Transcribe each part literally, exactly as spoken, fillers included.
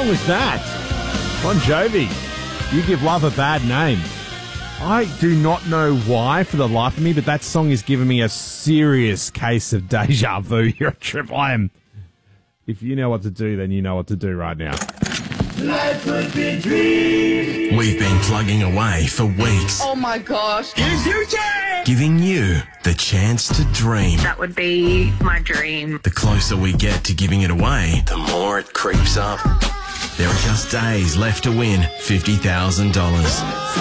song was that? Bon Jovi. You Give Love a Bad Name. I do not know why for the life of me, but that song is giving me a serious case of deja vu here at Triple M. If you know what to do, then you know what to do right now. Life would be a dream. We've been plugging away for weeks. Oh my gosh. Here's your chance. Giving you the chance to dream. That would be my dream. The closer we get to giving it away, the more it creeps up. There are just days left to win fifty thousand dollars.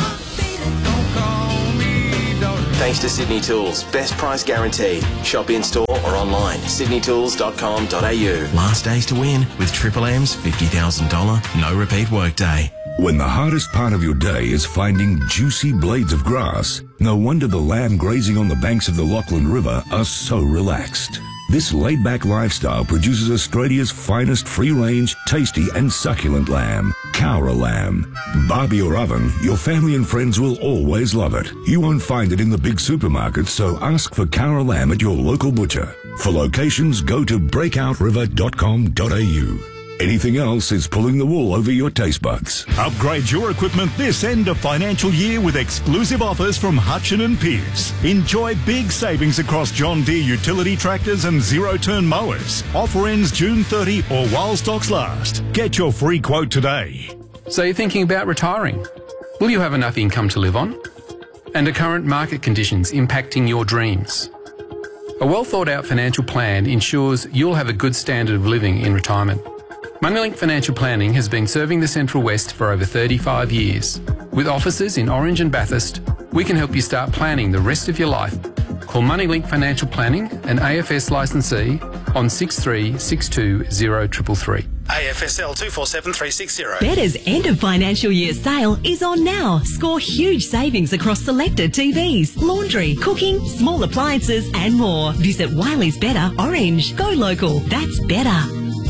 Thanks to Sydney Tools. Best price guaranteed. Shop in-store or online. sydney tools dot com dot a u. Last days to win with Triple M's fifty thousand dollars no repeat workday. When the hardest part of your day is finding juicy blades of grass, no wonder the lamb grazing on the banks of the Lachlan River are so relaxed. This laid-back lifestyle produces Australia's finest free-range, tasty and succulent lamb, Cowra lamb. Barbie or oven, your family and friends will always love it. You won't find it in the big supermarkets, so ask for Cowra lamb at your local butcher. For locations, go to breakout river dot com dot a u. Anything else is pulling the wool over your taste buds. Upgrade your equipment this end of financial year with exclusive offers from Hutchin and Pearce. Enjoy big savings across John Deere utility tractors and zero-turn mowers. Offer ends June thirtieth or while stocks last. Get your free quote today. So you're thinking about retiring? Will you have enough income to live on? And are current market conditions impacting your dreams? A well thought out financial plan ensures you'll have a good standard of living in retirement. Moneylink Financial Planning has been serving the Central West for over thirty-five years. With offices in Orange and Bathurst, we can help you start planning the rest of your life. Call Moneylink Financial Planning, an A F S licensee, on six three six two zero three three three. A F S L two four seven three six zero. Better's end of financial year sale is on now. Score huge savings across selected T Vs, laundry, cooking, small appliances and more. Visit Wiley's Better Orange. Go local. That's better.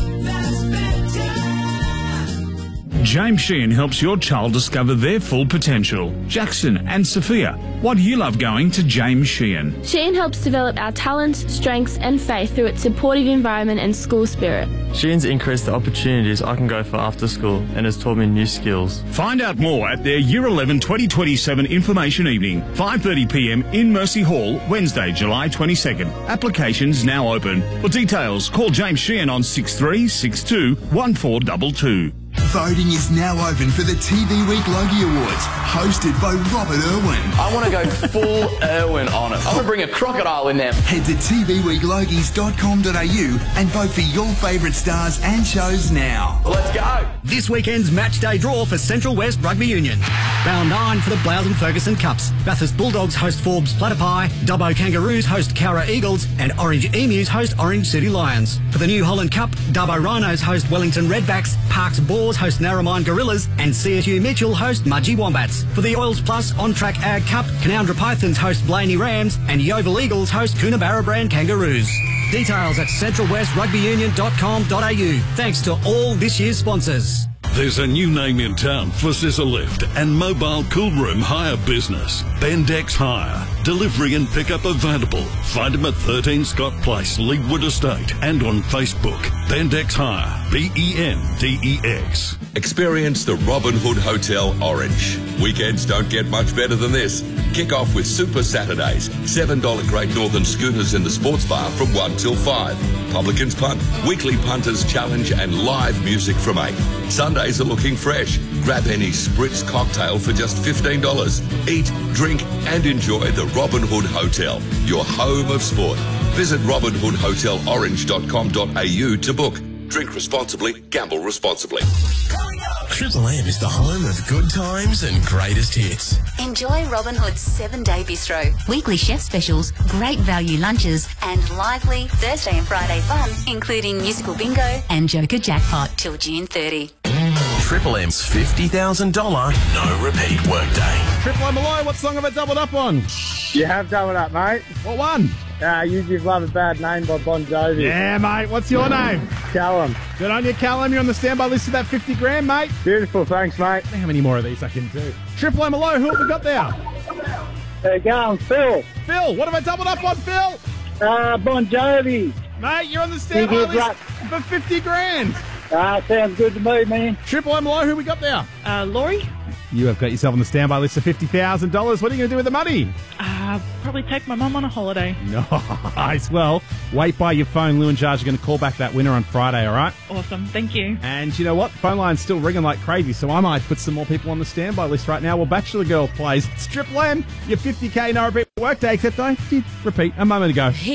James Sheehan helps your child discover their full potential. Jackson and Sophia, why do you love going to James Sheehan? Sheehan helps develop our talents, strengths and faith through its supportive environment and school spirit. Sheehan's increased the opportunities I can go for after school and has taught me new skills. Find out more at their Year eleven twenty twenty-seven Information Evening, five thirty p m in Mercy Hall, Wednesday, July twenty-second. Applications now open. For details, call James Sheehan on six three six two one four two two. Voting is now open for the T V Week Logie Awards, hosted by Robert Irwin. I want to go full Irwin on it. I want to bring a crocodile in there. Head to t v week logies dot com dot a u and vote for your favourite stars and shows now. Let's go. This weekend's match day draw for Central West Rugby Union. Round nine for the Blowden Ferguson Cups. Bathurst Bulldogs host Forbes Platypi, Dubbo Kangaroos host Cowra Eagles, and Orange Emus host Orange City Lions. For the New Holland Cup, Dubbo Rhinos host Wellington Redbacks, Parks Boars host Narromine Gorillas, and C S U Mitchell host Mudgee Wombats. For the Oils Plus On-Track Ag Cup, Canoundra Pythons host Blaney Rams, and Yeovil Eagles host Coonabarra Brand Kangaroos. Details at central west rugby union dot com dot a u. Thanks to all this year's sponsors. There's a new name in town for Scissor Lift and mobile cool room hire business. Bendex Hire. Delivery and pickup available. Find them at thirteen Scott Place, Leawood Estate, and on Facebook. Bendex Hire. B E N D E X. Experience the Robin Hood Hotel Orange. Weekends don't get much better than this. Kick off with Super Saturdays. seven dollar Great Northern Schooners in the sports bar from one till five. Publicans Punt, Weekly Punters Challenge, and live music from eight. Sundays are looking fresh. Grab any Spritz cocktail for just fifteen dollars. Eat, drink, and enjoy the Robin Hood Hotel, your home of sport. Visit robin hood hotel orange dot com dot a u to book. Drink responsibly, gamble responsibly. Triple M is the home of good times and greatest hits. Enjoy Robin Hood's seven-day bistro, weekly chef specials, great value lunches, and lively Thursday and Friday fun, including musical bingo and Joker Jackpot till June thirtieth. Triple M's fifty thousand dollars no repeat workday. Triple M Malloy, what song have I doubled up on? You have doubled up, mate. What one? Uh, You Give Love a Bad Name by Bon Jovi. Yeah, mate. What's your name? Callum. Good on you, Callum. You're on the standby list for that fifty grand, mate. Beautiful, thanks, mate. How many more of these I can do? Triple M Malloy, who have we got there? There you go, Phil. Phil, what have I doubled up on, Phil? Uh, Bon Jovi. Mate, you're on the standby list Luck. for fifty grand. Ah, sounds good to me, man. Triple M low, who we got there? Uh, Laurie? You have got yourself on the standby list of fifty thousand dollars. What are you going to do with the money? Uh, probably take my mum on a holiday. Nice. Well, wait by your phone. Lou and Jarge are going to call back that winner on Friday, all right? Awesome. Thank you. And you know what? Phone line's still ringing like crazy, so I might put some more people on the standby list right now while Bachelor Girl plays. It's Triple M, your fifty K no repeat workday, except I did repeat a moment ago.